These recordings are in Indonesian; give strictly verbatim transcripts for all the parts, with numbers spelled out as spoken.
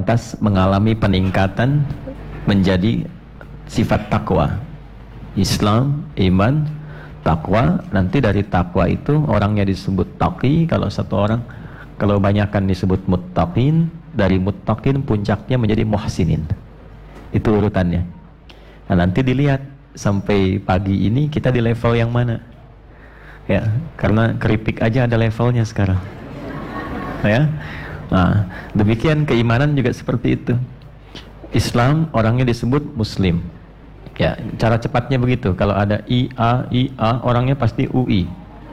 lantas mengalami peningkatan menjadi sifat takwa. Islam, iman, takwa. Nanti dari takwa itu orangnya disebut taqi kalau satu orang, kalau banyakan disebut muttaqin. Dari muttaqin puncaknya menjadi muhsinin. Itu urutannya. Nah, nanti dilihat sampai pagi ini kita di level yang mana. Ya, karena keripik aja ada levelnya sekarang. Ya. Nah, demikian keimanan juga seperti itu. Islam orangnya disebut muslim. Ya, cara cepatnya begitu. Kalau ada I A I A orangnya pasti U I.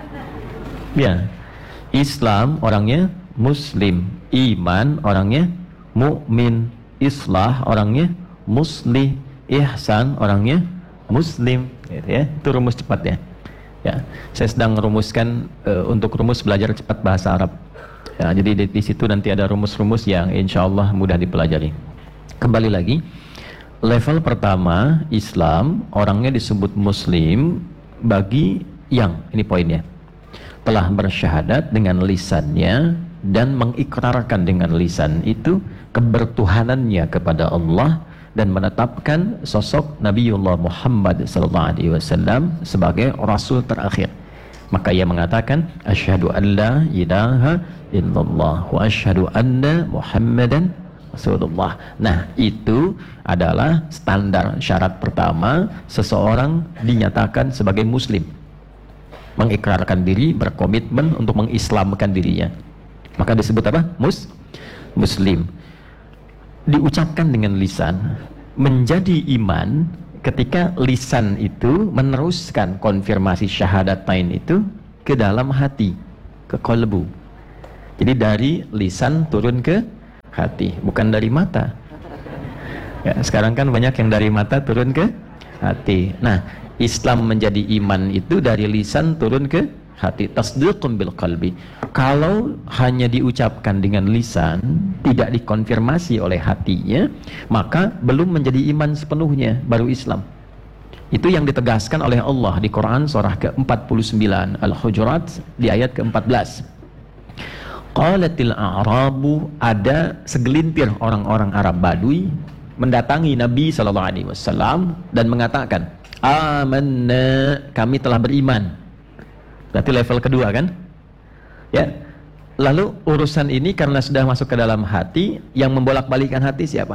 Ya. Islam orangnya muslim, iman orangnya mukmin, islah orangnya muslih, ihsan orangnya muslim, gitu ya. Itu rumus cepat ya. Ya, saya sedang merumuskan uh, untuk rumus belajar cepat bahasa Arab. Ya, jadi di, di situ nanti ada rumus-rumus yang insya Allah mudah dipelajari. Kembali lagi, level pertama Islam orangnya disebut muslim bagi yang, ini poinnya, telah bersyahadat dengan lisannya dan mengikrarkan dengan lisan itu kebertuhanannya kepada Allah dan menetapkan sosok Nabiullah Muhammad sallallahu alaihi wasallam sebagai rasul terakhir. Maka ia mengatakan asyhadu an la ilaha illallah wa asyhadu anna Muhammadan Rasulullah. Nah, itu adalah standar syarat pertama seseorang dinyatakan sebagai muslim. Mengikrarkan diri, berkomitmen untuk mengislamkan dirinya. Maka disebut apa? Mus muslim. Diucapkan dengan lisan, menjadi iman ketika lisan itu meneruskan konfirmasi syahadatain itu ke dalam hati, ke qalbu. Jadi dari lisan turun ke hati, bukan dari mata. Ya, sekarang kan banyak yang dari mata turun ke hati. Nah, Islam menjadi iman itu dari lisan turun ke hati. Tasdiqun bil qalbi. Kalau hanya diucapkan dengan lisan, tidak dikonfirmasi oleh hatinya, maka belum menjadi iman sepenuhnya, baru Islam. Itu yang ditegaskan oleh Allah di Quran surah ke empat puluh sembilan Al-Hujurat di ayat ke empat belas. Qalatil a'rabu, ada segelintir orang-orang Arab Badui mendatangi Nabi sallallahu alaihi wasallam dan mengatakan, amanna, kami telah beriman. Berarti level kedua kan? Ya. Lalu urusan ini karena sudah masuk ke dalam hati, yang membolak-balikkan hati siapa?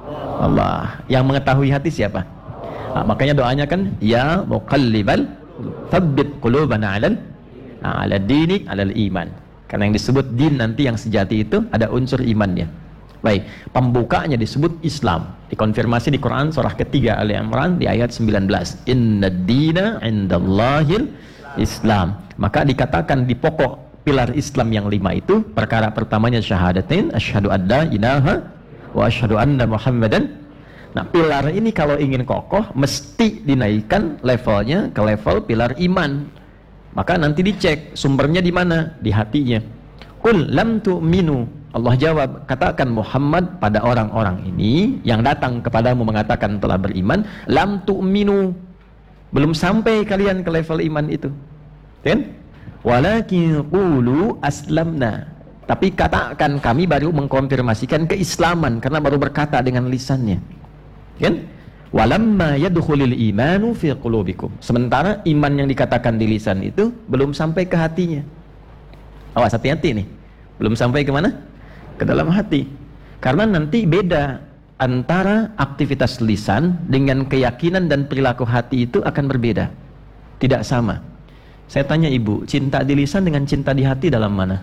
Allah. Yang mengetahui hati siapa? Nah, makanya doanya kan, ya muqallibal tsabbit qulubana 'alal 'ala dinik 'alal iman. Karena yang disebut din nanti yang sejati itu ada unsur imannya. Baik, pembukanya disebut Islam. Dikonfirmasi di Quran surah ketiga Ali Imran di ayat sembilan belas. Innad dina 'indallahil Islam. Maka dikatakan di pokok pilar Islam yang lima itu, perkara pertamanya syahadatain, asyhadu an la ilaha wa asyhadu anna Muhammadan. Nah, pilar ini kalau ingin kokoh mesti dinaikkan levelnya ke level pilar iman. Maka nanti dicek sumbernya di mana? Di hatinya. Qul lam tu'minu. Allah jawab, katakan Muhammad pada orang-orang ini yang datang kepadamu mengatakan telah beriman, lam tu'minu, belum sampai kalian ke level iman itu, kan? Walakin qulu aslamna, tapi katakan kami baru mengkonfirmasikan keislaman karena baru berkata dengan lisannya, kan? Walamma yadkhulul imanu fi qulubikum, sementara iman yang dikatakan di lisan itu belum sampai ke hatinya. Awas, hati-hati nih, belum sampai ke mana? Ke dalam hati. Karena nanti beda antara aktivitas lisan dengan keyakinan dan perilaku hati itu akan berbeda, tidak sama. Saya tanya ibu, cinta di lisan dengan cinta di hati dalam mana?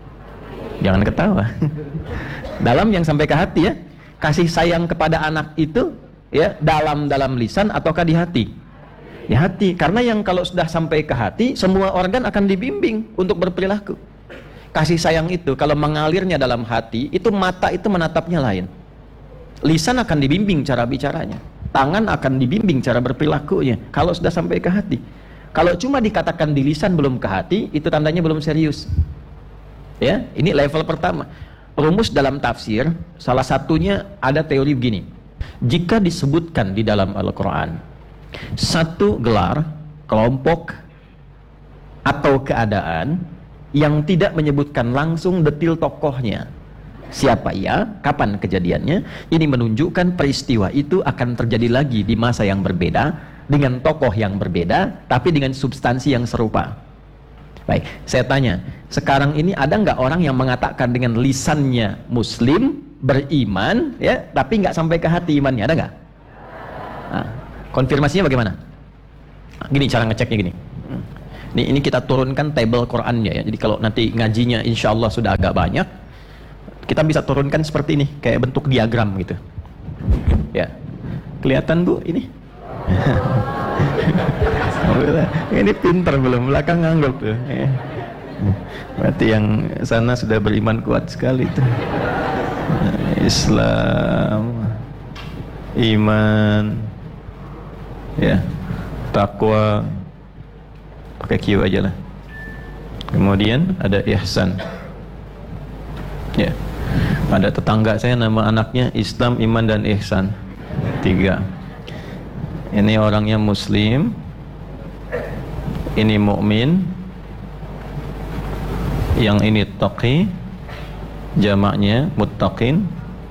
Jangan ketawa. Dalam yang sampai ke hati ya. Kasih sayang kepada anak itu ya dalam dalam lisan ataukah di hati? Di hati. Karena yang kalau sudah sampai ke hati, semua organ akan dibimbing untuk berperilaku. Kasih sayang itu kalau mengalirnya dalam hati, itu mata itu menatapnya lain. Lisan akan dibimbing cara bicaranya. Tangan akan dibimbing cara berperilakunya kalau sudah sampai ke hati. Kalau cuma dikatakan di lisan belum ke hati, itu tandanya belum serius. Ya, ini level pertama. Rumus dalam tafsir, salah satunya ada teori begini. Jika disebutkan di dalam Al-Quran satu gelar, kelompok, atau keadaan yang tidak menyebutkan langsung detil tokohnya, Siapa ia? Kapan kejadiannya? Ini menunjukkan peristiwa itu akan terjadi lagi di masa yang berbeda, dengan tokoh yang berbeda, tapi dengan substansi yang serupa. Baik, saya tanya, sekarang ini ada nggak orang yang mengatakan dengan lisannya Muslim, beriman, ya, tapi nggak sampai ke hati imannya? Ada nggak? Nah, konfirmasinya bagaimana? Gini cara ngeceknya gini. Ini, ini kita turunkan tabel Qurannya ya. Jadi kalau nanti ngajinya insya Allah sudah agak banyak, kita bisa turunkan seperti ini, kayak bentuk diagram gitu. Ya, kelihatan Bu ini? Ini pinter belum, belakang nganggap tuh. Ya. Berarti yang sana sudah beriman kuat sekali tuh. Islam, iman, ya, takwa, pakai Q aja lah. Kemudian ada ihsan. Ya. Ada tetangga saya nama anaknya Islam, iman dan ihsan. Tiga. Ini orangnya Muslim, ini mukmin, yang ini taqi, jamaknya muttaqin.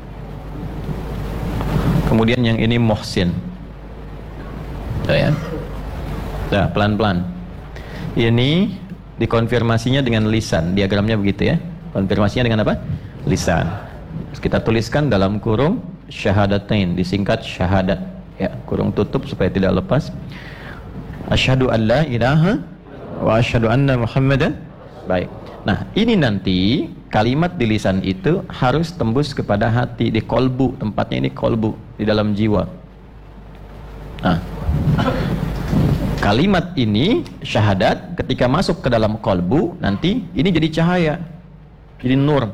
Kemudian yang ini muhsin. Ya. Nah, pelan-pelan. Ini dikonfirmasinya dengan lisan. Diagramnya begitu ya. Konfirmasinya dengan apa? Lisan. Terus kita tuliskan dalam kurung syahadatain, disingkat syahadat ya, kurung tutup supaya tidak lepas. Asyhadu an la ilaha wa asyhadu anna Muhammadan. Baik. Nah, ini nanti kalimat di lisan itu harus tembus kepada hati, di kolbu, tempatnya ini kolbu, di dalam jiwa. Nah, kalimat ini syahadat ketika masuk ke dalam kolbu nanti ini jadi cahaya, jadi nur.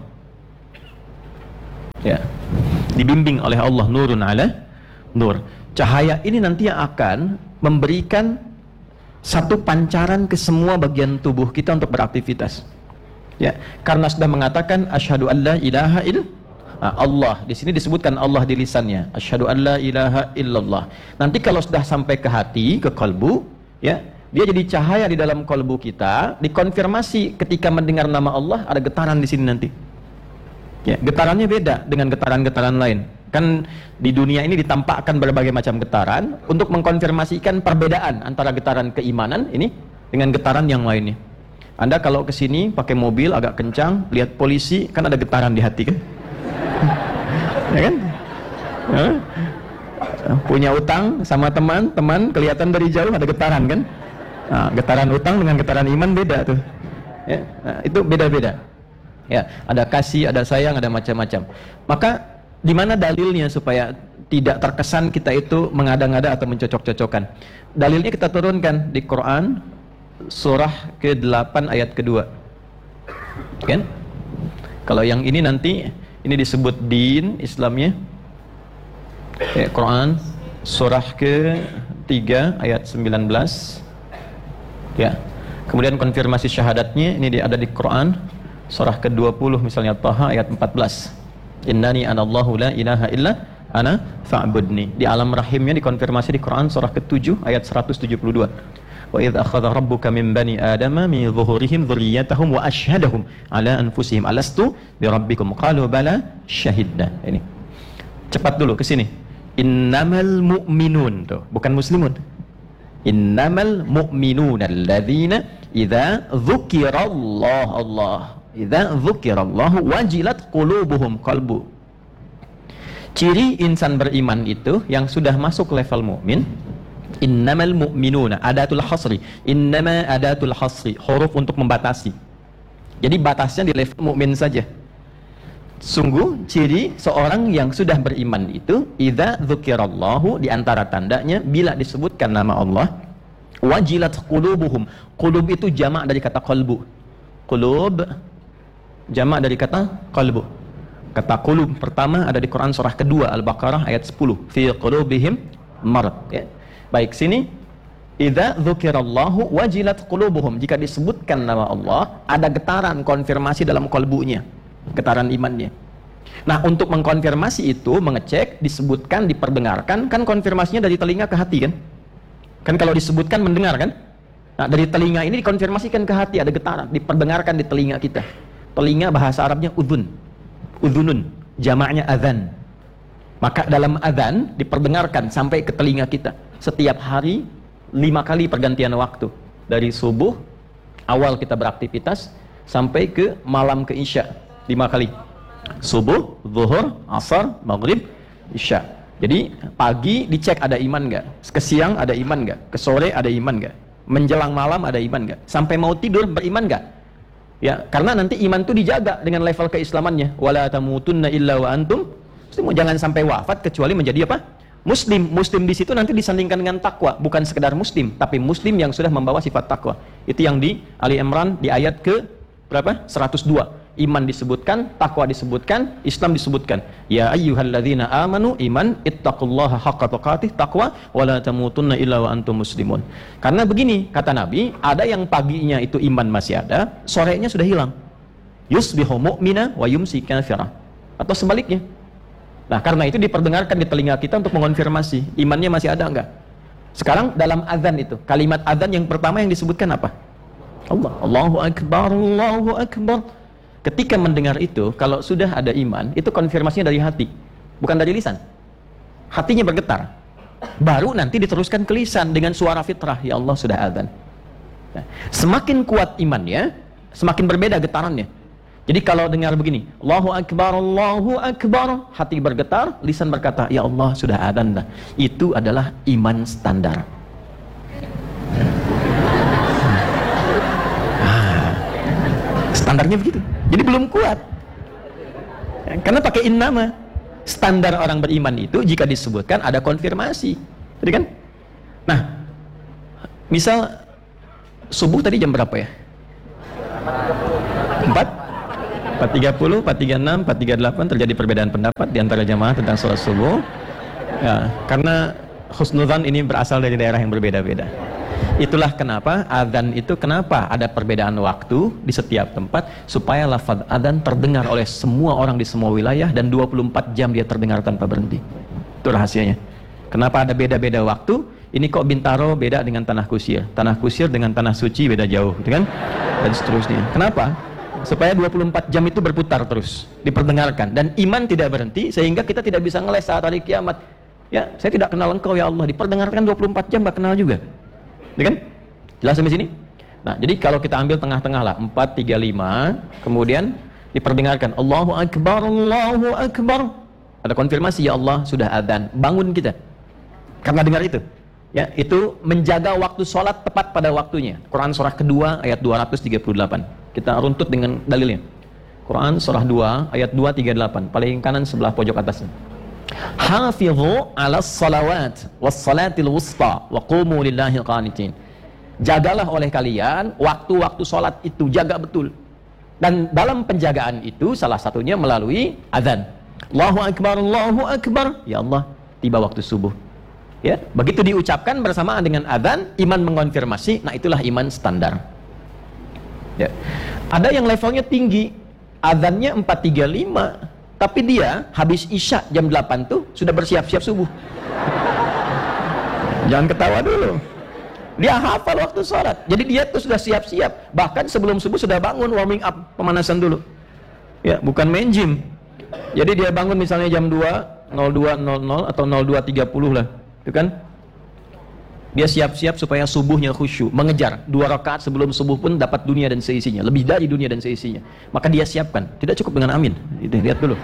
Ya, dibimbing oleh Allah, nurun ala nur. Cahaya ini nanti yang akan memberikan satu pancaran ke semua bagian tubuh kita untuk beraktivitas. Ya, karena sudah mengatakan asyhadu an la ilaha ill Allah. Di sini disebutkan Allah di lisannya. Asyhadu an la ilaha illallah. Nanti kalau sudah sampai ke hati, ke kalbu, ya, dia jadi cahaya di dalam kalbu kita, dikonfirmasi ketika mendengar nama Allah ada getaran di sini nanti. Ya, getarannya beda dengan getaran-getaran lain. Kan di dunia ini ditampakkan berbagai macam getaran untuk mengkonfirmasikan perbedaan antara getaran keimanan ini dengan getaran yang lainnya. Anda kalau ke sini pakai mobil agak kencang, lihat polisi kan ada getaran di hati kan? Ya kan? Ya? Punya utang sama teman, teman kelihatan dari jauh ada getaran kan? Nah, getaran utang dengan getaran iman beda tuh. Ya, nah, itu beda-beda. Ya, ada kasih, ada sayang, ada macam-macam. Maka di mana dalilnya supaya tidak terkesan kita itu mengada-ngada atau mencocok-cocokkan? Dalilnya kita turunkan di Quran surah ke delapan ayat kedua. Kan? Kalau yang ini nanti ini disebut din Islamnya. Ya, Quran surah ke tiga ayat sembilan belas. Ya. Kemudian konfirmasi syahadatnya ini ada di Quran surah ke dua puluh misalnya Taha ayat empat belas. Innani anallahu la ilaha illa ana fa'budni. Di alam rahimnya dikonfirmasi di Quran surah ke tujuh ayat seratus tujuh puluh dua. Wa idz akhadha rabbuka min bani adama min zuhurihim dzurriyyatahum wa asyhadahum ala anfusihim alastu bi rabbikum qalu bala syahidna. Ini. Cepat dulu ke sini. Innamal mu'minun tuh, bukan muslimun. Innamal mu'minuna alladzina idza dzukirallah Allah idza dzukirallahu wajilat qulubuhum qalbu. Ciri insan beriman itu yang sudah masuk level mukmin. Innamal mu'minuna, adatul hasri. Innama adatul hasri, huruf untuk membatasi. Jadi batasnya di level mukmin saja. Sungguh ciri seorang yang sudah beriman itu idza dzukirallahu, di antara tandanya bila disebutkan nama Allah, wajilat qulubuhum. Qulub itu jamak dari kata qalbu. Qulub jamak dari kata qalbu. Kata qulub pertama ada di Quran surah kedua Al-Baqarah ayat sepuluh. Fi qulubihim marad. Ya. Baik, sini idza dzukirallahu wajilat qulubuhum. Jika disebutkan nama Allah, ada getaran konfirmasi dalam kalbunya, getaran imannya. Nah, untuk mengkonfirmasi itu, mengecek, disebutkan, diperdengarkan, kan konfirmasinya dari telinga ke hati kan? Kan kalau disebutkan mendengar kan? Nah, dari telinga ini dikonfirmasikan ke hati, ada getaran, diperdengarkan di telinga kita. Telinga bahasa Arabnya udhun. udhunun, jamaknya adzan. Maka dalam adzan diperdengarkan sampai ke telinga kita setiap hari lima kali pergantian waktu, dari subuh awal kita beraktivitas sampai ke malam ke isya, lima kali. Subuh, zuhur, asar, maghrib, isya. Jadi pagi dicek ada iman nggak, ke siang ada iman nggak, ke sore ada iman nggak, menjelang malam ada iman nggak, sampai mau tidur beriman nggak? Ya, karena nanti iman itu dijaga dengan level keislamannya. Wala tamutunna illa wa antum muslimun, jangan sampai wafat kecuali menjadi apa? Muslim. Muslim di situ nanti disandingkan dengan takwa, bukan sekedar muslim, tapi muslim yang sudah membawa sifat takwa. Itu yang di Ali Imran di ayat ke berapa? seratus dua. Iman disebutkan, takwa disebutkan, Islam disebutkan. Ya ayyuhalladzina amanu iman ittaqullaha haqqa tuqatih, takwa wala tamutunna illa wa antum muslimun. Karena begini kata Nabi, ada yang paginya itu iman masih ada, sorenya sudah hilang. Yusbihu mu'mina wa yumsi kafira. Atau sebaliknya. Nah, karena itu diperdengarkan di telinga kita untuk mengonfirmasi imannya masih ada enggak. Sekarang dalam azan itu, kalimat azan yang pertama yang disebutkan apa? Allah, Allahu Akbar, Allahu Akbar. Ketika mendengar itu, kalau sudah ada iman, itu konfirmasinya dari hati, bukan dari lisan. Hatinya bergetar. Baru nanti diteruskan ke lisan dengan suara fitrah, ya Allah sudah azan. Nah, semakin kuat imannya, semakin berbeda getarannya. Jadi kalau dengar begini, Allahu Akbar, Allahu Akbar, hati bergetar, lisan berkata, ya Allah sudah azan. Nah, itu adalah iman standar. Ah, standarnya begitu. Jadi belum kuat. Karena pakai innama. Standar orang beriman itu jika disebutkan ada konfirmasi. Jadi kan? Nah, misal subuh tadi jam berapa ya? empat? empat tiga puluh, empat tiga puluh enam, empat tiga puluh delapan terjadi perbedaan pendapat di antara jamaah tentang sholat subuh. Ya, karena husnudzan ini berasal dari daerah yang berbeda-beda. Itulah kenapa adzan itu, kenapa ada perbedaan waktu di setiap tempat, supaya lafaz adzan terdengar oleh semua orang di semua wilayah dan dua puluh empat jam dia terdengar tanpa berhenti. Itu rahasianya. Kenapa ada beda-beda waktu? Ini kok Bintaro beda dengan Tanah Kusir, Tanah Kusir dengan Tanah Suci beda jauh, gitu kan? Dan seterusnya. Kenapa? Supaya dua puluh empat jam itu berputar terus, diperdengarkan, dan iman tidak berhenti, sehingga kita tidak bisa ngeles saat hari kiamat. Ya, saya tidak kenal engkau ya Allah, diperdengarkan dua puluh empat jam, gak kenal juga. Ya kan? Jelas sampai sini? Nah, jadi kalau kita ambil tengah-tengah lah, empat tiga lima, kemudian diperdengarkan Allahu Akbar, Allahu Akbar. Ada konfirmasi, ya Allah sudah adzan. Bangun kita. Karena dengar itu. Ya, itu menjaga waktu sholat tepat pada waktunya. Quran surah kedua ayat dua ratus tiga puluh delapan. Kita runtut dengan dalilnya. Quran surah dua ayat dua ratus tiga puluh delapan, paling kanan sebelah pojok atasnya. Hafidhu 'alas salawat was salatil wusta wa qumu lillahi qanitin. Jagalah oleh kalian waktu-waktu salat itu, jaga betul. Dan dalam penjagaan itu salah satunya melalui azan. Allahu Akbar, Allahu Akbar. Ya Allah, tiba waktu subuh. Ya, begitu diucapkan bersamaan dengan azan, iman mengonfirmasi. Nah, itulah iman standar. Ya. Ada yang levelnya tinggi, azannya empat tiga lima, tapi dia habis isya jam delapan tuh sudah bersiap-siap subuh. Jangan ketawa dulu. Dia hafal waktu sholat. Jadi dia tuh sudah siap-siap. Bahkan sebelum subuh sudah bangun, warming up, pemanasan dulu. Ya, bukan main gym. Jadi dia bangun misalnya jam dua, nol dua nol nol atau nol dua tiga puluh lah. Itu kan? Dia siap-siap supaya subuhnya khusyuk, mengejar dua rakaat sebelum subuh pun dapat dunia dan seisinya, lebih dari dunia dan seisinya. Maka dia siapkan, tidak cukup dengan amin. Itu lihat dulu.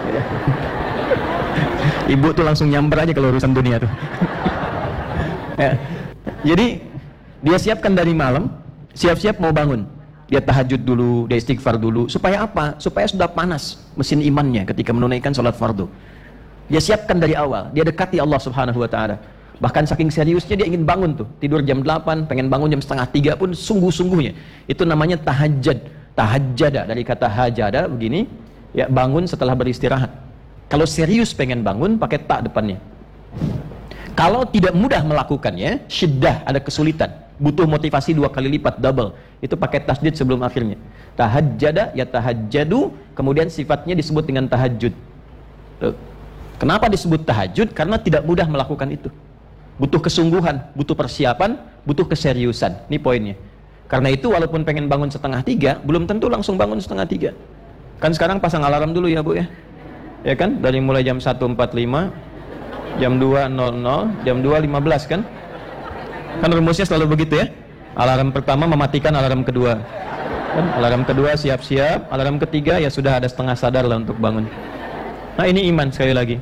Ibu tuh langsung nyamber aja kalau urusan dunia tuh. Ya. Jadi dia siapkan dari malam, siap-siap mau bangun. Dia tahajud dulu, dia istighfar dulu. Supaya apa? Supaya sudah panas mesin imannya ketika menunaikan sholat fardu. Dia siapkan dari awal, dia dekati Allah Subhanahu wa Ta'ala. Bahkan saking seriusnya dia ingin bangun tuh, tidur jam delapan, pengen bangun jam setengah tiga pun sungguh-sungguhnya. Itu namanya tahajjud. Tahajjada, dari kata hajada begini, ya bangun setelah beristirahat. Kalau serius pengen bangun, pakai tak depannya. Kalau tidak mudah melakukannya, syiddah, ada kesulitan, butuh motivasi dua kali lipat, double. Itu pakai tasdid sebelum akhirnya. Tahajjada, ya tahajjadu, kemudian sifatnya disebut dengan tahajud. Tuh. Kenapa disebut tahajud? Karena tidak mudah melakukan itu. Butuh kesungguhan, butuh persiapan, butuh keseriusan. Ini poinnya. Karena itu walaupun pengen bangun setengah tiga, belum tentu langsung bangun setengah tiga. Kan sekarang pasang alarm dulu ya Bu ya. Ya kan? Dari mulai jam satu empat puluh lima, jam dua nol nol, jam dua lima belas kan? Kan rumusnya selalu begitu ya. Alarm pertama mematikan alarm kedua. Kan? Alarm kedua siap-siap, alarm ketiga ya sudah ada setengah sadar lah untuk bangun. Nah, ini iman sekali lagi.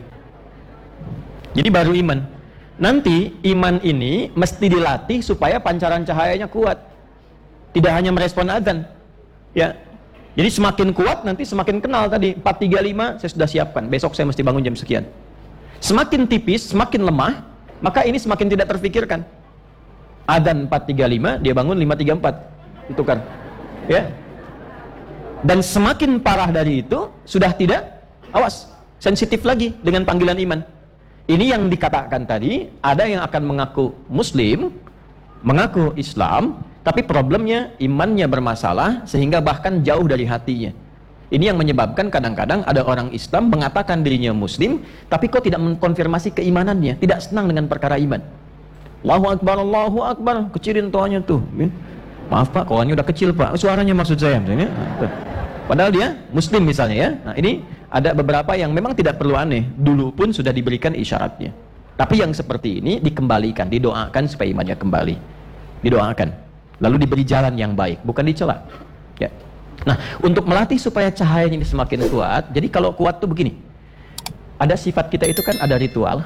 Jadi baru iman. Nanti iman ini mesti dilatih supaya pancaran cahayanya kuat. Tidak hanya merespon azan. Ya. Jadi semakin kuat nanti semakin kenal tadi. empat tiga lima saya sudah siapkan. Besok saya mesti bangun jam sekian. Semakin tipis, semakin lemah, maka ini semakin tidak terfikirkan. Adzan empat tiga lima, dia bangun lima tiga empat. Itu kan. Ya. Dan semakin parah dari itu sudah tidak, awas, sensitif lagi dengan panggilan iman. Ini yang dikatakan tadi, ada yang akan mengaku muslim, mengaku Islam, tapi problemnya imannya bermasalah sehingga bahkan jauh dari hatinya. Ini yang menyebabkan kadang-kadang ada orang Islam mengatakan dirinya muslim, tapi kok tidak mengkonfirmasi keimanannya, tidak senang dengan perkara iman. Allahu Akbar, Allahu Akbar, kecilin toanya tuh. Maaf Pak, kawannya udah kecil Pak, suaranya maksud saya misalnya. Padahal dia muslim misalnya ya. Nah ini ada beberapa yang memang tidak perlu aneh, dulu pun sudah diberikan isyaratnya. Tapi yang seperti ini dikembalikan, didoakan supaya imannya kembali. Didoakan. Lalu diberi jalan yang baik, bukan dicela. Ya. Nah, untuk melatih supaya cahayanya ini semakin kuat, jadi kalau kuat tuh begini. Ada sifat kita itu kan ada ritual.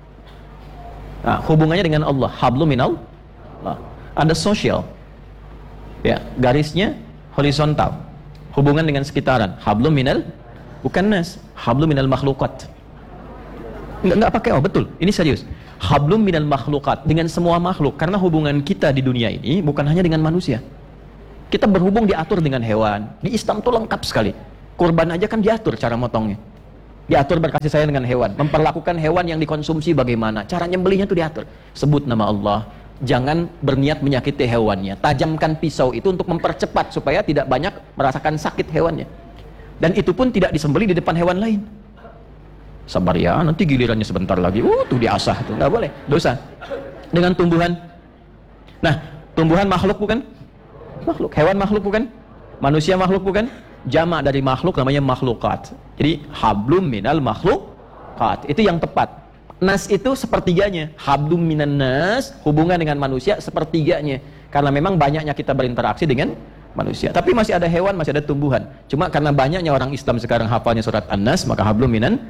Nah, hubungannya dengan Allah, hablum minal. Nah, ada sosial. Ya, garisnya horizontal. Hubungan dengan sekitaran, hablum minal, bukan nas, hablum minal makhlukat. Enggak, enggak pakai oh, betul, ini serius. Hablum minal makhlukat, dengan semua makhluk, karena hubungan kita di dunia ini bukan hanya dengan manusia. Kita berhubung diatur dengan hewan. Di Islam tuh lengkap sekali. Kurban aja kan diatur cara motongnya. Diatur berkasih sayang dengan hewan. Memperlakukan hewan yang dikonsumsi bagaimana. Cara nyembelihnya tuh diatur. Sebut nama Allah. Jangan berniat menyakiti hewannya. Tajamkan pisau itu untuk mempercepat supaya tidak banyak merasakan sakit hewannya. Dan itu pun tidak disembelih di depan hewan lain. Sabar ya, nanti gilirannya sebentar lagi. Uh, tuh diasah tuh, nggak boleh, dosa. Dengan tumbuhan. Nah, tumbuhan makhluk bukan? Makhluk. Hewan makhluk bukan? Manusia makhluk bukan? Jamak dari makhluk namanya makhlukat. Jadi hablum minal makhlukat. Itu yang tepat. Nas itu sepertiganya, hablum minan nas, hubungan dengan manusia sepertiganya. Karena memang banyaknya kita berinteraksi dengan manusia. Tapi masih ada hewan, masih ada tumbuhan. Cuma karena banyaknya orang Islam sekarang hafalnya surat An-Nas, maka hablum minan.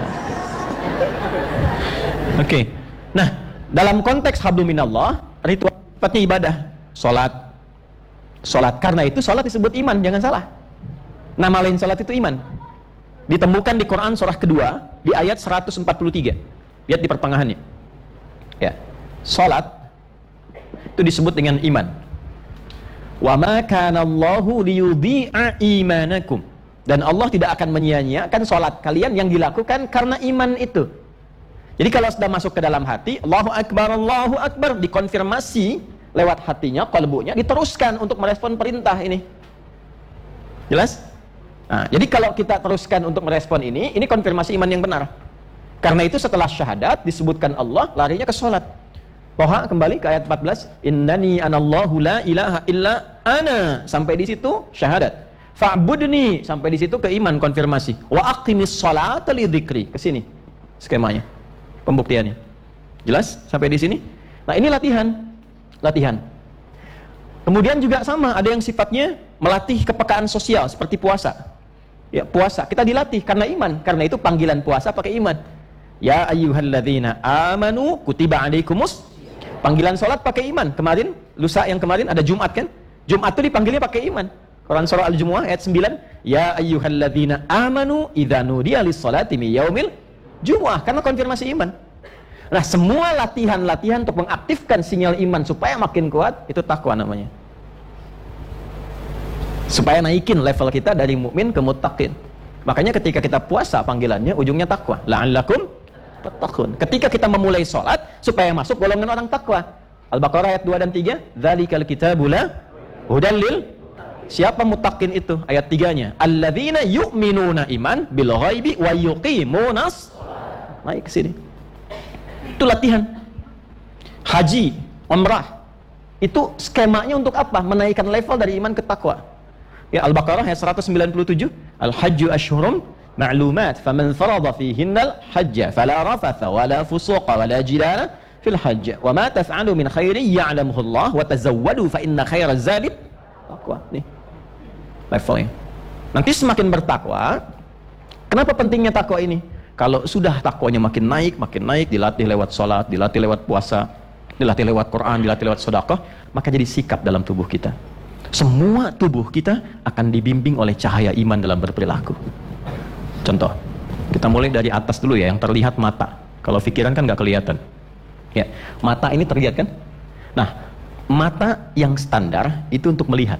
Oke. Okay. Nah, dalam konteks hablum minallah, ritual sifatnya ibadah, salat. Salat. Karena itu salat disebut iman, jangan salah. Nama lain salat itu iman. Ditemukan di Quran surah kedua di ayat seratus empat puluh tiga. Lihat di pertengahannya. Ya. Salat itu disebut dengan iman. Wa ma kana Allahu liyudhi'a imanakum. Dan Allah tidak akan menyia-nyiakan salat kalian yang dilakukan karena iman itu. Jadi kalau sudah masuk ke dalam hati, Allahu Akbar, Allahu Akbar, dikonfirmasi lewat hatinya, qalbunya, diteruskan untuk merespon perintah ini. Jelas? Nah, jadi kalau kita teruskan untuk merespon ini, ini konfirmasi iman yang benar. Karena itu setelah syahadat disebutkan Allah, larinya ke salat. Toha kembali ke ayat empat belas, innani anallahu la ilaha illa ana, sampai di situ syahadat. Fa'budni, sampai di situ ke iman, konfirmasi. Wa aqimis sholata li dzikri, ke sini skemanya, pembuktiannya. Jelas sampai di sini? Nah, ini latihan. Latihan. Kemudian juga sama, ada yang sifatnya melatih kepekaan sosial seperti puasa. Ya, puasa kita dilatih karena iman, karena itu panggilan puasa pakai iman. Ya ayyuhalladzina amanu kutiba alaikumus. Panggilan salat pakai iman. Kemarin, lusa yang kemarin ada Jumat kan? Jumat itu dipanggilnya pakai iman. Quran surah Al-Jumu'ah ayat sembilan. Ya ayyuhalladzina amanu idza nudiya lis-salati min yaumil jumu'ah, karena konfirmasi iman. Nah, semua latihan-latihan untuk mengaktifkan sinyal iman supaya makin kuat, itu takwa namanya. Supaya naikin level kita dari mukmin ke muttaqin. Makanya ketika kita puasa panggilannya ujungnya takwa. La'allakum tattaqun. Ketika kita memulai sholat supaya masuk golongan orang takwa. Al-Baqarah ayat dua dan tiga, dzalikal kitabu la hudan lil. Siapa muttaqin itu? Ayat tiga-nya. Alladzina yu'minuna iman bil ghaibi wa yuqimunas. Naik ke sini. Itu latihan. Haji, umrah. Itu skemanya untuk apa? Menaikkan level dari iman ke takwa. Ya, Al-Baqarah ayat seratus sembilan puluh tujuh, Al-hajju ashhurum ma'lumat, faman farada fihinnal hajja fala rafatha wala fusuqa wala jidala fil hajj, wa ma taf'alu min khairin ya'lamuhu Allah wa tazawwadu fa inna khairaz zadi taqwa. Nih levelnya. Nanti semakin bertakwa. Kenapa pentingnya takwa ini? Kalau sudah takwanya makin naik, makin naik, dilatih lewat sholat, dilatih lewat puasa, dilatih lewat Quran, dilatih lewat sedekah, maka jadi sikap dalam tubuh kita. Semua tubuh kita akan dibimbing oleh cahaya iman dalam berperilaku. Contoh, kita mulai dari atas dulu ya, yang terlihat mata. Kalau pikiran kan nggak kelihatan. Ya, mata ini terlihat kan? Nah, mata yang standar itu untuk melihat.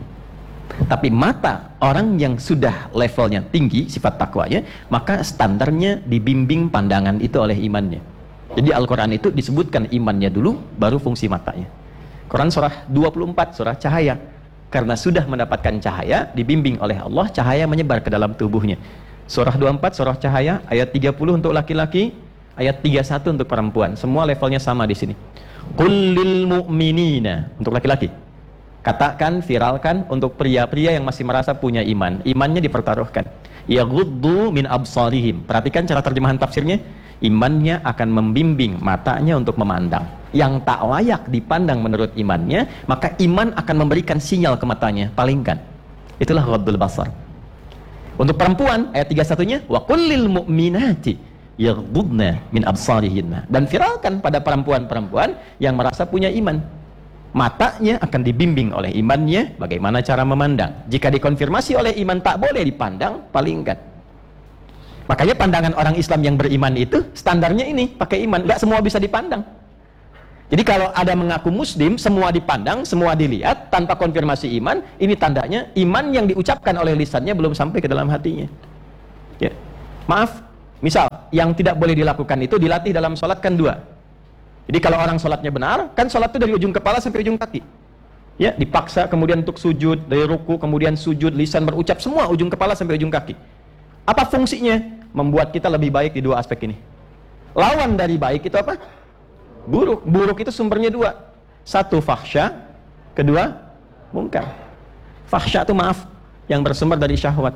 Tapi mata orang yang sudah levelnya tinggi, sifat takwanya, maka standarnya dibimbing pandangan itu oleh imannya. Jadi Al-Quran itu disebutkan imannya dulu, baru fungsi matanya. Quran surah dua puluh empat, surah cahaya. Karena sudah mendapatkan cahaya, dibimbing oleh Allah, cahaya menyebar ke dalam tubuhnya. Surah dua puluh empat, surah cahaya, ayat tiga puluh untuk laki-laki, ayat tiga puluh satu untuk perempuan. Semua levelnya sama di sini. Qul lil mu'minina, untuk laki-laki. Katakan, viralkan untuk pria-pria yang masih merasa punya iman. Imannya dipertaruhkan. Yaghuddu min absarihim. Perhatikan cara terjemahan tafsirnya. Imannya akan membimbing matanya untuk memandang. Yang tak layak dipandang menurut imannya, maka iman akan memberikan sinyal ke matanya, palingkan. Itulah ghaddul basar. Untuk perempuan, ayat tiga puluh satu-nya, wa kullil mu'minati yaghdudna min absarihinna. Dan viralkan pada perempuan-perempuan yang merasa punya iman. Matanya akan dibimbing oleh imannya, bagaimana cara memandang. Jika dikonfirmasi oleh iman tak boleh dipandang, palingkan. Makanya pandangan orang Islam yang beriman itu standarnya ini, pakai iman. Nggak semua bisa dipandang. Jadi kalau ada mengaku muslim, semua dipandang, semua dilihat, tanpa konfirmasi iman, ini tandanya iman yang diucapkan oleh lisannya belum sampai ke dalam hatinya. Ya. Maaf, misal, yang tidak boleh dilakukan itu dilatih dalam sholat kan dua. Jadi kalau orang sholatnya benar, kan sholat itu dari ujung kepala sampai ujung kaki. Ya, dipaksa kemudian untuk sujud, dari ruku, kemudian sujud, lisan berucap, semua ujung kepala sampai ujung kaki. Apa fungsinya? Membuat kita lebih baik di dua aspek ini. Lawan dari baik itu apa? Buruk. Buruk itu sumbernya dua. Satu fahsya, kedua mungkar. Fahsya itu maaf, yang bersumber dari syahwat.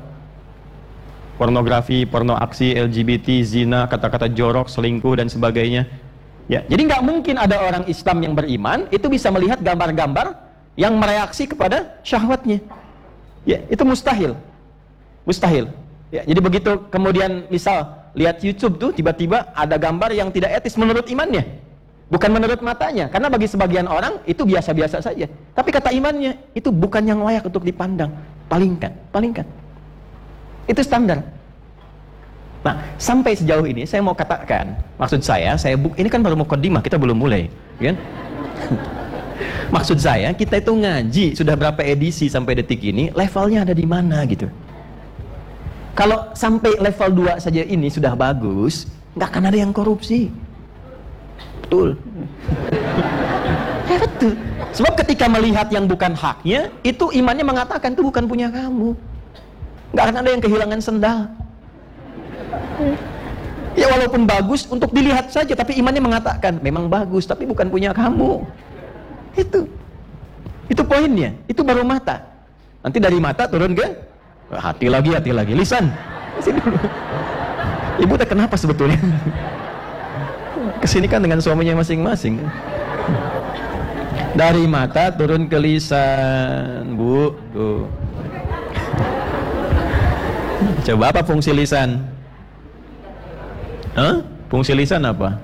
Pornografi, porno aksi, L G B T, zina, kata-kata jorok, selingkuh dan sebagainya. Ya, jadi nggak mungkin ada orang Islam yang beriman itu bisa melihat gambar-gambar yang mereaksi kepada syahwatnya. Ya, itu mustahil. Mustahil. Ya, jadi begitu kemudian misal lihat YouTube tuh tiba-tiba ada gambar yang tidak etis menurut imannya. Bukan menurut matanya, karena bagi sebagian orang itu biasa-biasa saja. Tapi kata imannya, itu bukan yang layak untuk dipandang. Palingkan, palingkan. Itu standar. Nah, sampai sejauh ini saya mau katakan, maksud saya, saya buk, ini kan baru mukaddimah, kita belum mulai, kan? Maksud saya, kita itu ngaji sudah berapa edisi sampai detik ini, levelnya ada di mana gitu. Kalau sampai level dua saja ini sudah bagus, nggak akan ada yang korupsi. Betul. Ya betul. Sebab ketika melihat yang bukan haknya, itu imannya mengatakan itu bukan punya kamu. Nggak akan ada yang kehilangan sendal. Ya walaupun bagus untuk dilihat saja, tapi imannya mengatakan memang bagus, tapi bukan punya kamu. Itu. Itu poinnya. Itu baru mata. Nanti dari mata turun ke hati lagi, hati lagi, lisan. Ibu tak kenapa sebetulnya? Kesini kan dengan suaminya masing-masing. Dari mata turun ke lisan, Bu. Tuh. Coba apa fungsi lisan? Hah? Fungsi lisan apa?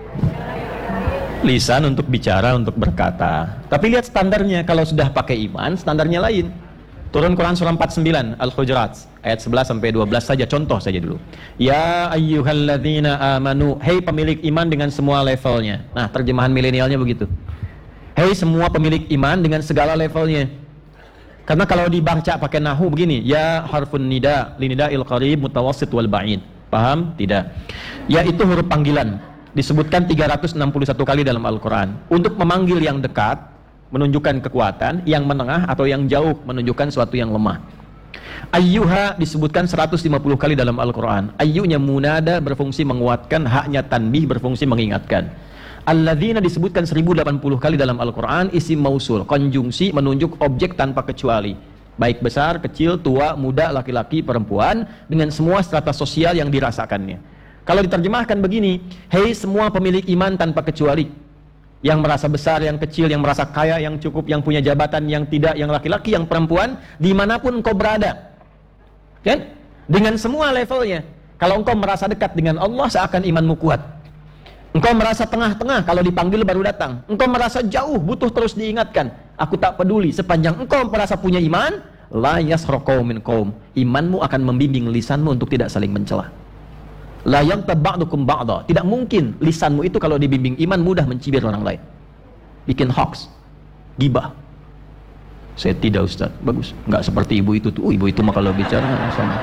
Lisan untuk bicara, untuk berkata. Tapi lihat standarnya, kalau sudah pakai iman, standarnya lain. Turun Quran surah empat puluh sembilan Al-Hujurat ayat sebelas sampai dua belas saja, contoh saja dulu. Ya ayyuhalladzina amanu, hei pemilik iman dengan semua levelnya. Nah, terjemahan milenialnya begitu. Hei semua pemilik iman dengan segala levelnya. Karena kalau dibaca pakai nahu begini, ya harfun nida, linida'il qarib mutawassit wal ba'id. Paham? Tidak. Ya itu huruf panggilan. Disebutkan tiga ratus enam puluh satu kali dalam Al-Qur'an untuk memanggil yang dekat, menunjukkan kekuatan, yang menengah atau yang jauh menunjukkan suatu yang lemah. Ayyuha disebutkan seratus lima puluh kali dalam Al-Quran. Ayyunya munada berfungsi menguatkan, haknya tanbih berfungsi mengingatkan. Alladzina disebutkan seribu delapan puluh kali dalam Al-Quran, isim mausul, konjungsi menunjuk objek tanpa kecuali. baik besar, kecil, tua, muda, laki-laki, perempuan, dengan semua strata sosial yang dirasakannya. Kalau diterjemahkan begini, hei semua pemilik iman tanpa kecuali, yang merasa besar, yang kecil, yang merasa kaya, yang cukup, yang punya jabatan, yang tidak, yang laki-laki, yang perempuan, dimanapun engkau berada, kan? Dengan semua levelnya. Kalau engkau merasa dekat dengan Allah, seakan imanmu kuat. Engkau merasa tengah-tengah, kalau dipanggil baru datang. Engkau merasa jauh, butuh terus diingatkan. Aku tak peduli, sepanjang engkau merasa punya iman, la yasraqau min qaum. Imanmu akan membimbing lisanmu untuk tidak saling mencela. La yaghtab ba'dukum ba'da. Tidak mungkin lisanmu itu kalau dibimbing iman mudah mencibir orang lain. Bikin hoax, gibah. Saya tidak, Ustaz. Bagus. Enggak seperti ibu itu tuh. Oh, ibu itu mah kalau bicara sama.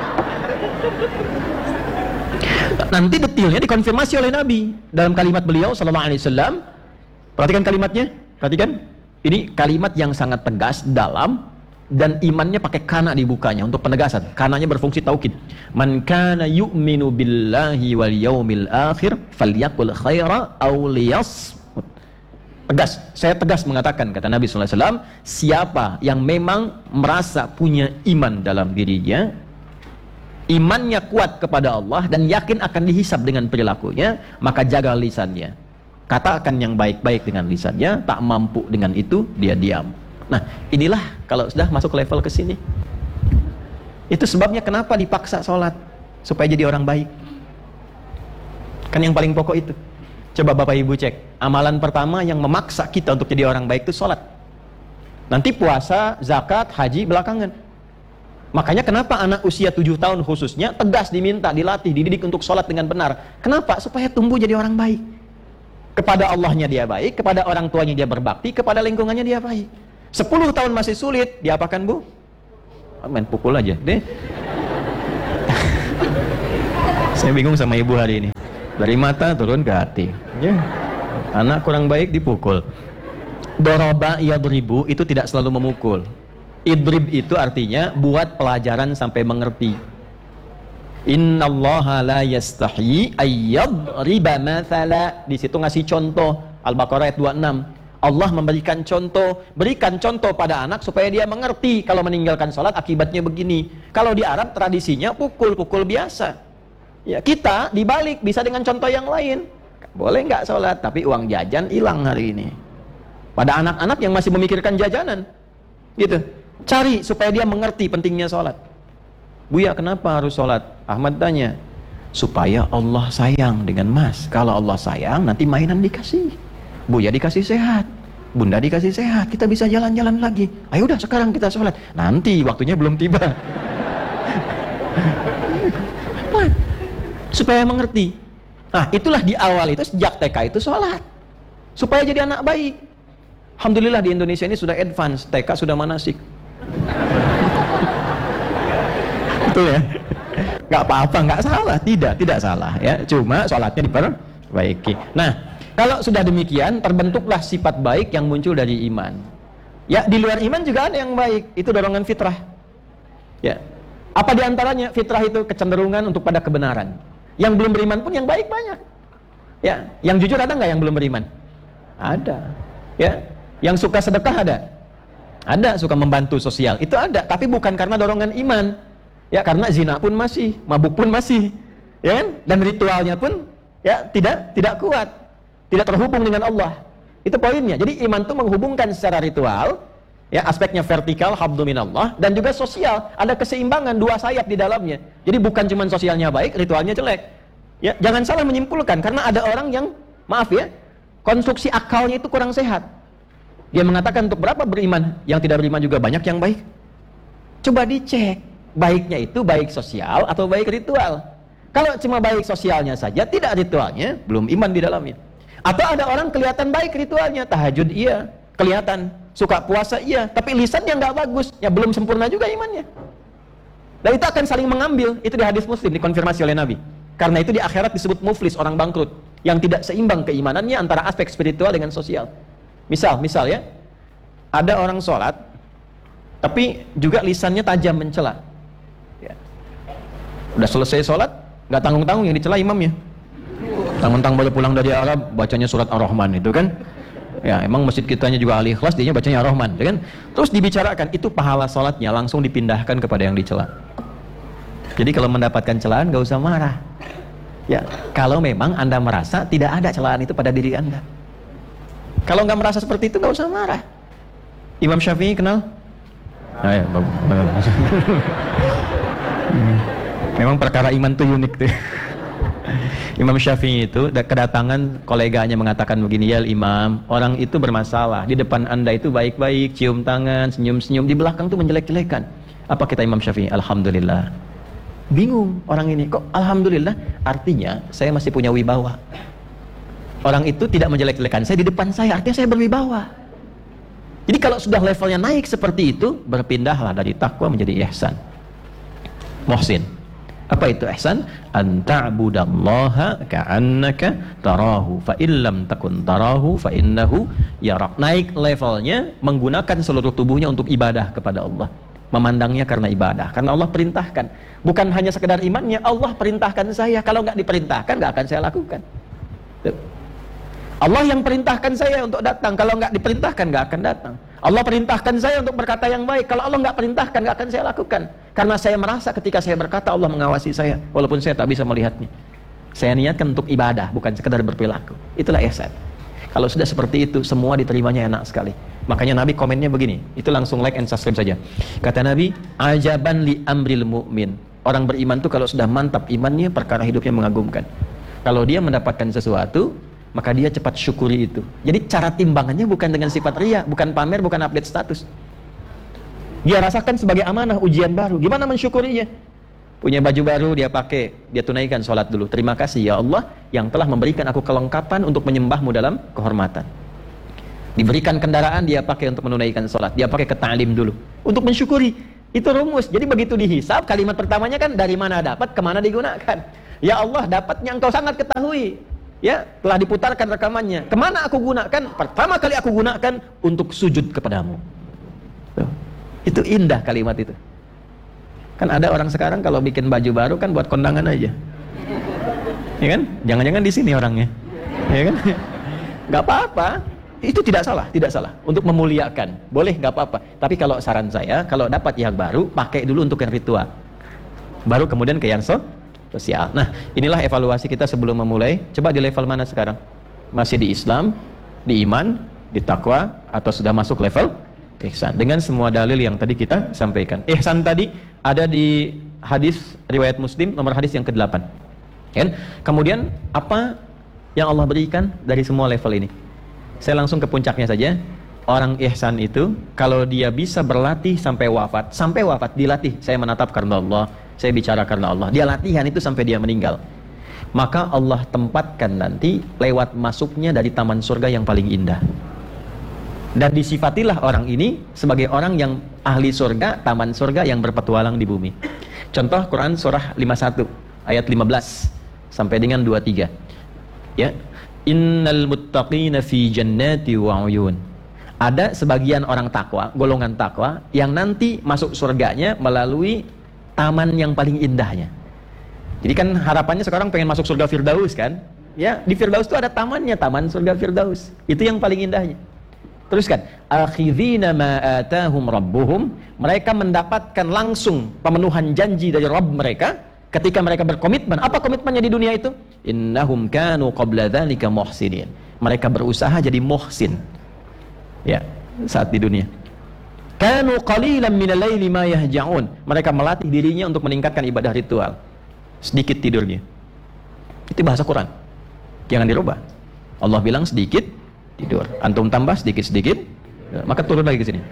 Nanti detailnya dikonfirmasi oleh Nabi dalam kalimat beliau sallallahu alaihi wasallam. Perhatikan kalimatnya, perhatikan. Ini kalimat yang sangat tegas, dalam, dan imannya pakai kana dibukanya untuk penegasan. Kananya berfungsi taukid. Man kana yu'minu billahi wal yaumil akhir falyaqul khaira aw liyasmut. Tegas, saya tegas mengatakan, kata Nabi sallallahu alaihi wasallam, siapa yang memang merasa punya iman dalam dirinya, imannya kuat kepada Allah dan yakin akan dihisab dengan perilakunya, maka jaga lisannya, katakan yang baik-baik dengan lisannya. Tak mampu dengan itu, dia diam. Nah, inilah kalau sudah masuk level ke sini. Itu sebabnya kenapa dipaksa sholat, supaya jadi orang baik. Kan yang paling pokok itu. Coba Bapak Ibu cek, amalan pertama yang memaksa kita untuk jadi orang baik itu sholat. Nanti puasa, zakat, haji belakangan. Makanya kenapa anak usia tujuh tahun khususnya tegas diminta, dilatih, dididik untuk sholat dengan benar. Kenapa? Supaya tumbuh jadi orang baik. Kepada Allahnya dia baik, kepada orang tuanya dia berbakti, kepada lingkungannya dia baik. Sepuluh tahun masih sulit, diapakan Bu? Main pukul aja deh. Saya bingung sama ibu hari ini. Dari mata turun ke hati. Ya. Anak kurang baik dipukul. Doroba yadribu itu tidak selalu memukul. Idrib itu artinya buat pelajaran sampai mengerti. Innallaha la yastahi ayyadriba mathala. Di situ ngasih contoh. Al-Baqarah ayat dua puluh enam. Allah memberikan contoh, berikan contoh pada anak supaya dia mengerti kalau meninggalkan sholat akibatnya begini. Kalau di Arab tradisinya pukul-pukul biasa. Ya, kita dibalik bisa dengan contoh yang lain. Boleh nggak sholat, tapi uang jajan hilang hari ini. Pada anak-anak yang masih memikirkan jajanan, gitu. Cari supaya dia mengerti pentingnya sholat. Buya, kenapa harus sholat? Ahmad tanya, supaya Allah sayang dengan mas. Kalau Allah sayang, nanti mainan dikasih. Buya dikasih sehat, bunda dikasih sehat, kita bisa jalan-jalan lagi. Ayo udah sekarang kita sholat. Nanti waktunya belum tiba. Supaya mengerti. Nah, itulah di awal itu sejak T K itu sholat. Supaya jadi anak baik. Alhamdulillah di Indonesia ini sudah advance, T K sudah manasik. Betul ya? Gak apa-apa, gak salah, tidak, tidak salah ya. Cuma sholatnya diperbaiki. Nah, kalau sudah demikian, terbentuklah sifat baik yang muncul dari iman. Ya, di luar iman juga ada yang baik, itu dorongan fitrah. Ya, apa diantaranya? Fitrah itu kecenderungan untuk pada kebenaran. Yang belum beriman pun yang baik banyak. Ya, yang jujur ada nggak yang belum beriman? Ada. Ya, yang suka sedekah ada. Ada, suka membantu sosial. Itu ada, tapi bukan karena dorongan iman. Ya, karena zina pun masih, mabuk pun masih. Ya kan? Dan ritualnya pun ya tidak tidak kuat. Tidak terhubung dengan Allah. Itu poinnya. Jadi iman itu menghubungkan secara ritual, ya, aspeknya vertikal, habdu minallah, dan juga sosial. Ada keseimbangan, dua sayap di dalamnya. Jadi bukan cuma sosialnya baik, ritualnya jelek. Ya, jangan salah menyimpulkan, karena ada orang yang, maaf ya, konstruksi akalnya itu kurang sehat. Dia mengatakan untuk berapa beriman, yang tidak beriman juga banyak yang baik. Coba dicek, baiknya itu baik sosial atau baik ritual. Kalau cuma baik sosialnya saja, tidak ritualnya, belum iman di dalamnya. Atau ada orang kelihatan baik ritualnya, tahajud iya, kelihatan, suka puasa iya, tapi lisannya nggak bagus, ya belum sempurna juga imannya. Dan itu akan saling mengambil. Itu di hadis Muslim dikonfirmasi oleh Nabi. Karena itu di akhirat disebut muflis, orang bangkrut, yang tidak seimbang keimanannya antara aspek spiritual dengan sosial. Misal, misal ya, ada orang sholat, tapi juga lisannya tajam mencela. Ya. Udah selesai sholat, nggak tanggung-tanggung yang dicela imamnya. Tanggung-tanggung baru pulang dari Arab, bacanya surat Ar-Rahman itu kan. Ya, emang masjid kitanya juga ahli ikhlas, dia bacanya Ar-Rahman, ya kan? Terus dibicarakan, itu pahala sholatnya langsung dipindahkan kepada yang dicela. Jadi kalau mendapatkan celaan, gak usah marah. Ya, kalau memang Anda merasa tidak ada celaan itu pada diri Anda. Kalau nggak merasa seperti itu, nggak usah marah. Imam Syafi'i kenal? Nah, ya, bagus. Memang perkara iman itu unik tuh. Imam Syafi'i itu kedatangan koleganya mengatakan begini, ya Imam, orang itu bermasalah, di depan Anda itu baik-baik, cium tangan, senyum-senyum, di belakang tuh menjelek-jelekan. Apa kata Imam Syafi'i? Alhamdulillah. Bingung orang ini, kok Alhamdulillah? Artinya saya masih punya wibawa. Orang itu tidak menjelek-jelekan saya di depan saya, artinya saya berwibawa. Jadi kalau sudah levelnya naik seperti itu, berpindahlah dari takwa menjadi ihsan. Muhsin. Apa itu ihsan? An ta'budallaha ka'annaka tarahu fa illam takun tarahu fa innahu yarak. Naik levelnya menggunakan seluruh tubuhnya untuk ibadah kepada Allah. Memandangnya karena ibadah, karena Allah perintahkan. Bukan hanya sekedar imannya, Allah perintahkan saya. Kalau nggak diperintahkan, nggak akan saya lakukan. Tuh. Allah yang perintahkan saya untuk datang. Kalau nggak diperintahkan, nggak akan datang. Allah perintahkan saya untuk berkata yang baik. Kalau Allah nggak perintahkan, nggak akan saya lakukan. Karena saya merasa ketika saya berkata, Allah mengawasi saya, walaupun saya tak bisa melihatnya. Saya niatkan untuk ibadah, bukan sekedar berperilaku. Itulah ihsan. Kalau sudah seperti itu, semua diterimanya enak sekali. Makanya Nabi komennya begini, itu langsung like and subscribe saja. Kata Nabi, ajaban li amril mu'min. Orang beriman itu kalau sudah mantap imannya, perkara hidupnya mengagumkan. Kalau dia mendapatkan sesuatu, maka dia cepat syukuri itu. Jadi cara timbangannya bukan dengan sifat riya, bukan pamer, bukan update status. Dia rasakan sebagai amanah, ujian baru. Gimana mensyukurinya? Punya baju baru dia pakai, dia tunaikan sholat dulu. Terima kasih ya Allah yang telah memberikan aku kelengkapan untuk menyembahmu dalam kehormatan. Diberikan kendaraan dia pakai untuk menunaikan sholat. Dia pakai ke ta'lim dulu untuk mensyukuri. Itu rumus. Jadi begitu dihisab, kalimat pertamanya kan dari mana dapat, kemana digunakan. Ya Allah, dapatnya engkau sangat ketahui. Ya, telah diputarkan rekamannya. Kemana aku gunakan? Pertama kali aku gunakan untuk sujud kepadamu. Tuh. Itu indah kalimat itu. Kan ada orang sekarang kalau bikin baju baru kan buat kondangan aja. Ya kan? Jangan-jangan di sini orangnya. Ya kan? Gak apa-apa. Itu tidak salah, tidak salah. Untuk memuliakan. Boleh, gak apa-apa. Tapi kalau saran saya, kalau dapat yang baru, pakai dulu untuk yang ritual. Baru kemudian ke yang so sosial. Nah, inilah evaluasi kita sebelum memulai. Coba di level mana sekarang? Masih di Islam, di iman, di takwa, atau sudah masuk level ihsan? Dengan semua dalil yang tadi kita sampaikan. Ihsan tadi ada di hadis riwayat Muslim nomor hadis yang kedelapan. Kan? Kemudian apa yang Allah berikan dari semua level ini? Saya langsung ke puncaknya saja. Orang ihsan itu kalau dia bisa berlatih sampai wafat, sampai wafat dilatih. Saya menatap karena Allah, saya bicara karena Allah. Dia latihan itu sampai dia meninggal. Maka Allah tempatkan nanti lewat masuknya dari taman surga yang paling indah. Dan disifatilah orang ini sebagai orang yang ahli surga, taman surga yang berpetualang di bumi. Contoh Quran surah lima puluh satu ayat lima belas sampai dengan dua puluh tiga. Ya. Innal muttaqina fi jannati wa uyun. Ada sebagian orang takwa, golongan takwa yang nanti masuk surganya melalui taman yang paling indahnya. Jadi kan harapannya sekarang pengen masuk surga Firdaus kan? Ya, di Firdaus itu ada tamannya, taman surga Firdaus. Itu yang paling indahnya. Teruskan, akhidhina ma atahum rabbuhum, mereka mendapatkan langsung pemenuhan janji dari Rabb mereka ketika mereka berkomitmen. Apa komitmennya di dunia itu? Innahum kanu qabla dzalika muhsinin. Mereka berusaha jadi muhsin. Ya, saat di dunia. Kanu qalilan minal laili ma yahja'un. Mereka melatih dirinya untuk meningkatkan ibadah ritual. Sedikit tidurnya. Itu bahasa Quran. Jangan dirubah. Allah bilang sedikit tidur. Antum tambah sedikit-sedikit, ya, maka turun lagi ke sini.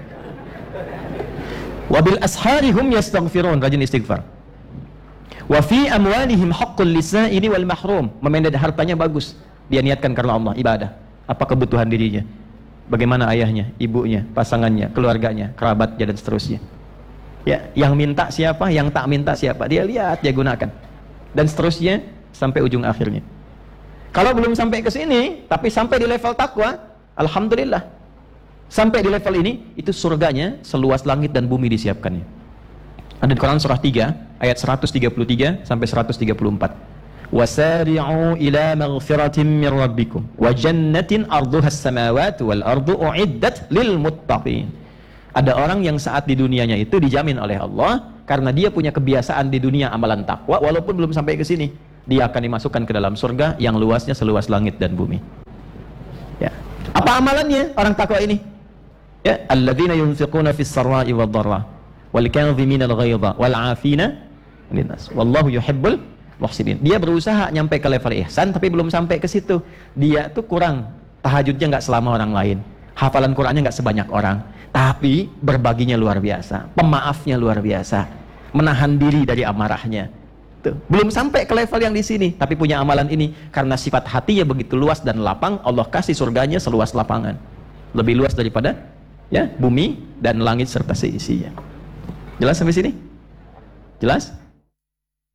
Wabil asharihum yastaghfirun, rajin istighfar. Wa fi amwalihim haqqul lisa'ili wal mahrum. Memendek hartanya bagus. Dia niatkan karena Allah, ibadah. Apa kebutuhan dirinya? Bagaimana ayahnya, ibunya, pasangannya, keluarganya, kerabatnya dan seterusnya. Ya, yang minta siapa, yang tak minta siapa, dia lihat, dia gunakan. Dan seterusnya sampai ujung akhirnya. Kalau belum sampai ke sini, tapi sampai di level takwa, alhamdulillah. Sampai di level ini, itu surganya seluas langit dan bumi disiapkannya. Ada di Quran surah tiga ayat seratus tiga puluh tiga sampai seratus tiga puluh empat. wasari'u ila maghfiratin min rabbikum wa jannatin arduhas samawati wal ardu uiddat lil muttaqin. Ada orang yang saat di dunianya itu dijamin oleh Allah karena dia punya kebiasaan di dunia amalan takwa, walaupun belum sampai ke sini, dia akan dimasukkan ke dalam surga yang luasnya seluas langit dan bumi. Ya. Apa amalannya orang takwa ini? Ya, alladzina yunfiquna fis sarra'i wad dharra wal kadhimina al ghaidha wal 'afina 'anil nas wallahu yuhibbul muhsinin. Dia berusaha nyampe ke level ihsan tapi belum sampai ke situ. Dia tuh kurang, tahajudnya nggak selama orang lain, hafalan Qur'annya nggak sebanyak orang, tapi berbaginya luar biasa, pemaafnya luar biasa, menahan diri dari amarahnya. Tuh, belum sampai ke level yang di sini, tapi punya amalan ini karena sifat hatinya begitu luas dan lapang. Allah kasih surganya seluas lapangan, lebih luas daripada ya bumi dan langit serta seisinya. Jelas sampai sini? Jelas?